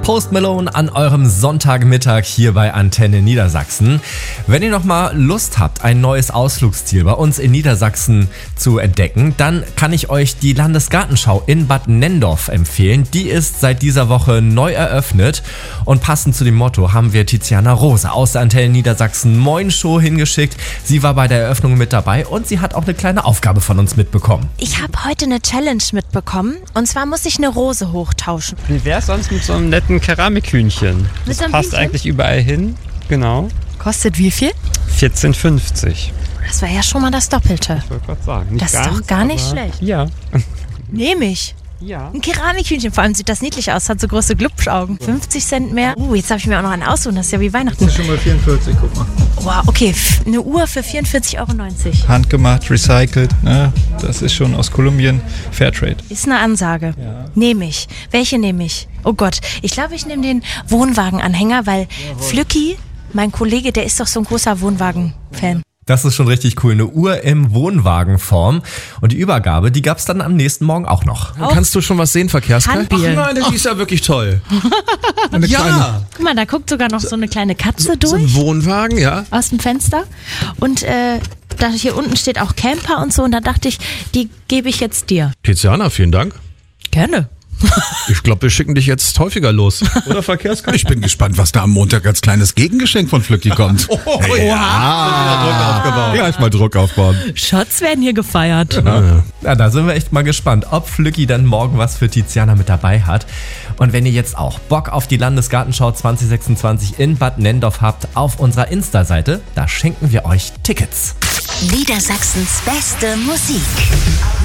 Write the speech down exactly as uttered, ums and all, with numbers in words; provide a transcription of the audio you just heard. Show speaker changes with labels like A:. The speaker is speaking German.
A: Post Malone an eurem Sonntagmittag hier bei Antenne Niedersachsen. Wenn ihr noch mal Lust habt, ein neues Ausflugsziel bei uns in Niedersachsen zu entdecken, dann kann ich euch die Landesgartenschau in Bad Nenndorf empfehlen. Die ist seit dieser Woche neu eröffnet und passend zu dem Motto haben wir Tiziana Rose aus der Antenne Niedersachsen Moin Show hingeschickt. Sie war bei der Eröffnung mit dabei und sie hat auch eine kleine Aufgabe von uns mitbekommen.
B: Ich habe heute eine Challenge mitbekommen und zwar muss ich eine Rose hochtauschen.
C: Wie wär's sonst mit so einem netten Keramikhühnchen? Das
B: so einem
C: passt
B: Hühnchen?
C: eigentlich überall hin. Genau.
B: Kostet wie viel?
C: vierzehn fünfzig.
B: Das war ja schon mal das Doppelte.
C: Ich wollte gerade sagen. Nicht
B: Das ist
C: ganz,
B: doch gar nicht
C: aber
B: schlecht.
C: Ja.
B: Nehme ich.
C: Ja.
B: Ein Keramikhühnchen, vor allem sieht das niedlich aus, hat so große Glubschaugen. fünfzig Cent mehr. Uh, jetzt habe ich mir auch noch einen aussuchen, das ist ja wie Weihnachten.
D: Das ist schon mal vierundvierzig, guck mal.
B: Wow, okay, f- eine Uhr für vierundvierzig Euro neunzig.
D: Handgemacht, recycelt, ne? Das ist schon aus Kolumbien. Fairtrade.
B: Ist eine Ansage. Ja. Nehme ich. Welche nehme ich? Oh Gott, ich glaube, ich nehme den Wohnwagenanhänger, weil Flücki, mein Kollege, der ist doch so ein großer Wohnwagen-Fan.
A: Das ist schon richtig cool. Eine Uhr im Wohnwagenform. Und die Übergabe, die gab es dann am nächsten Morgen auch noch.
E: Auch? Kannst du schon was sehen, Verkehrskai?
B: Handbier.
E: Ach nein, die ist ja wirklich toll.
D: Eine
E: Ja,
D: kleine.
B: Guck mal, da guckt sogar noch so eine kleine Katze
E: so
B: durch
E: ein Wohnwagen, ja.
B: aus dem Fenster. Und äh, da hier unten steht auch Camper und so. Und da dachte ich, die gebe ich jetzt dir.
E: Tiziana, vielen Dank.
B: Gerne.
E: Ich glaube, wir schicken dich jetzt häufiger los. Oder Verkehrskai?
F: Ich bin gespannt, was da am Montag als kleines Gegengeschenk von Flücki kommt.
E: Oh,
F: Ja, gleich mal Druck aufbauen.
B: Shots werden hier gefeiert.
E: Ja.
A: Ja, da sind wir echt mal gespannt, ob Flücki dann morgen was für Tiziana mit dabei hat. Und wenn ihr jetzt auch Bock auf die Landesgartenschau zwanzig sechsundzwanzig in Bad Nenndorf habt, auf unserer Insta-Seite, da schenken wir euch Tickets.
G: Niedersachsens beste Musik.